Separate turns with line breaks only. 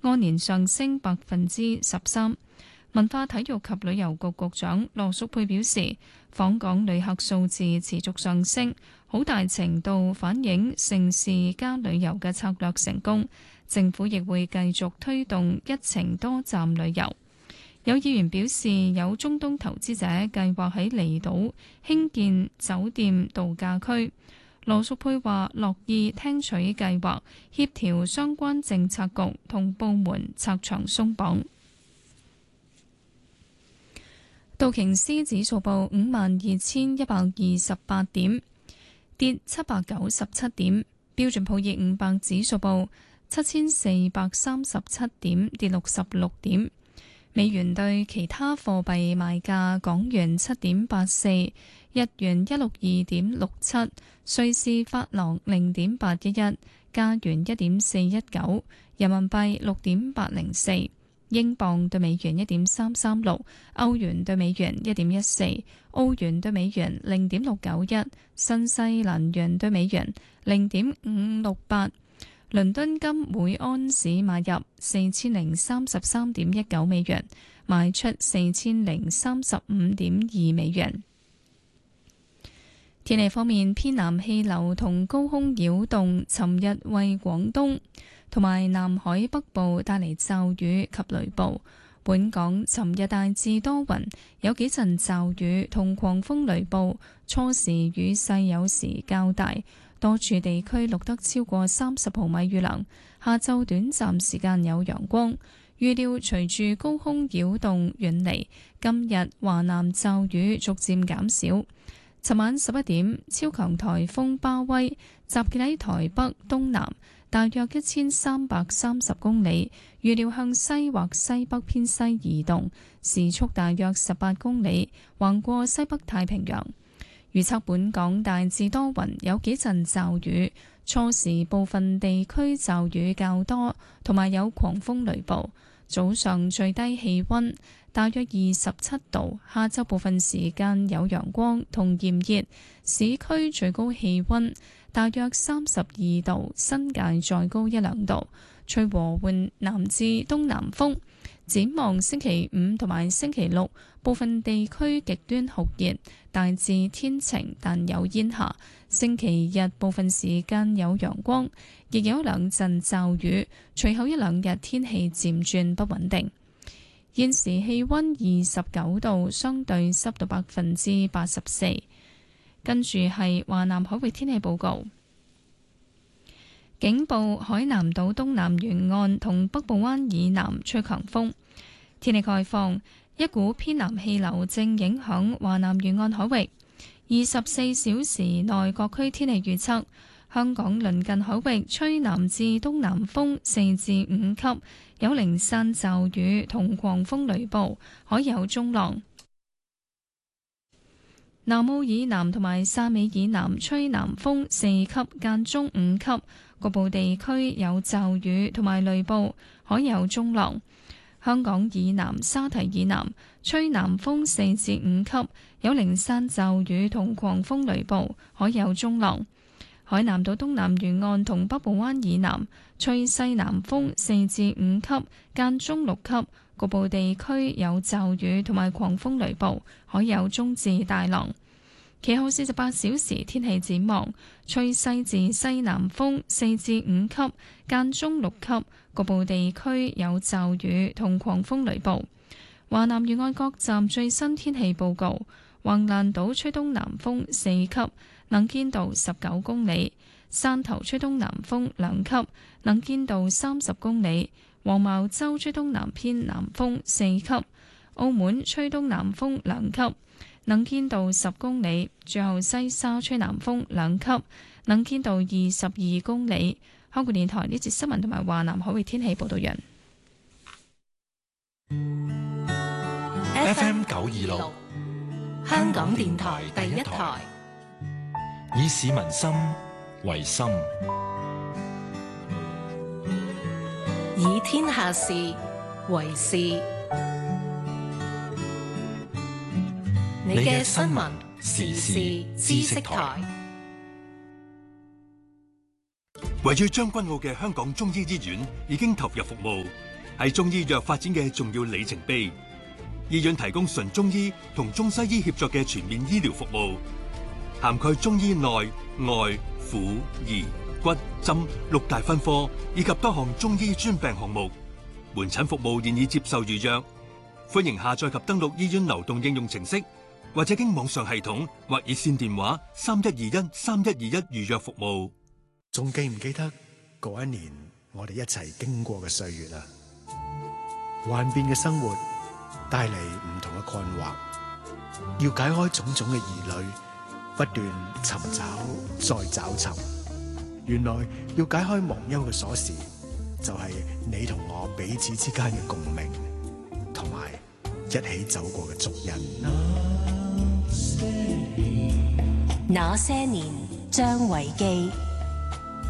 按年上升13%。文化體育及旅遊局局長羅淑佩表示，訪港旅客數字持續上升，好大程度反映盛事加旅遊嘅策略成功。政府亦會繼續推動一程多站旅遊。有議員表示，有中東投資者計劃喺離島興建酒店度假區。羅淑佩話樂意聽取計劃，協調相關政策局同部門拆牆鬆綁。道瓊斯指數報52,128點，跌797點。標準普爾500指數報7,437點，跌66點。美元對其他貨幣賣價：港元7.84，日元162.67，瑞士法郎0.811，加元1.419，人民幣6.804。英鎊對美元1.336，歐元對美元1.14，澳元對美元0.691，新西蘭元對美元0.568。倫敦金每盎司買入4033.19美元，賣出4035.2美元。天氣方面，偏南氣流同高空擾動尋日為廣東同埋南海北部帶嚟驟雨及雷暴。本港尋日大致多雲，有幾陣驟雨同狂風雷暴，初時雨勢有時較大，多處地區錄得超過30毫米雨量。下晝短暫時間有陽光，預料隨住高空擾動遠離，今日華南驟雨逐漸減少。尋晚11點，超強颱風巴威集結喺台北東南大約1330公里，預料向西或西北偏西移動，時速大約18公里，橫過西北太平洋。預測本港大致多雲，有幾陣驟雨，初時部分地區驟雨較多，同埋有狂風雷暴。早上最低氣溫大約27度，下晝部分時間有陽光同炎熱，市區最高氣溫大約32度，新界再高1-2度，吹和緩南至東南風。展望星期五同埋星期六，部分地區極端酷熱，大致天晴但有煙霞。星期日部分時間有陽光，亦有2陣驟雨，隨後1-2日天氣漸轉不穩定。現時氣溫29度，相對濕度84%。跟住係華南海域天氣報告。警報：海南島東南沿岸同北部灣以南吹強風。天氣概況：一股偏南氣流正影響華南沿岸海域。24小時內各區天氣預測：香港鄰近海域吹南至東南風4至5級，有零散驟雨同狂風雷暴，海有中浪。南澳以南同埋汕尾以南吹南風4級，間中5級，局部地區有驟雨同埋雷暴，海有中浪。香港以南沙堤以南吹南風4至5級，有零散驟雨同狂風雷暴，海有中浪。海南島東南沿岸同北部灣以南吹西南風4至5級，間中6級，局部地區有驟雨同埋狂風雷暴，海有中至大浪。其後48小時天氣展望：吹西至西南風4至5級，間中6級，局部地區有驟雨同狂風雷暴。華南沿岸各站最新天氣報告：橫瀾島吹東南風4級，能見度19公里；汕頭吹東南風2級，能見度30公里；黃茅洲吹東南偏南風4級；澳門吹東南風2級，能見度10公里；最後西沙吹南風2級，能見度22公里。香港電台呢節新聞同埋華南海域天氣報道完。
FM 926，香港電台第一台，以市民心為心，以天下事為事。你嘅新聞時事知識台。
位於將軍澳嘅香港中醫醫院已經投入服務， 係中醫藥發展嘅重要里程碑。醫院提供純中醫同中西醫協作嘅全面醫療服務，涵蓋中醫內外婦兒骨針6大分科，以及多項中醫專病項目。門診服務現已接受預約，歡迎下載及登錄醫院流動應用程式，或者經網上系統或熱線電話3121預約服務。
仲記唔記得嗰一年我哋一齊經過嘅歲月啊？幻變嘅生活帶嚟唔同嘅困惑，要解開種種嘅疑慮，不斷尋找再找尋。原來要解開忘憂嘅鎖匙，就係你同我彼此之間嘅共鳴，同埋一起走過嘅足印。
那些年，張維基。